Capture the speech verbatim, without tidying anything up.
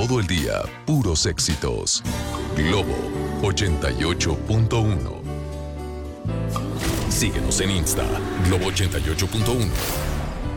todo el día, puros éxitos. Globo ochenta y ocho punto uno. Síguenos en Insta, Globo ochenta y ocho punto uno.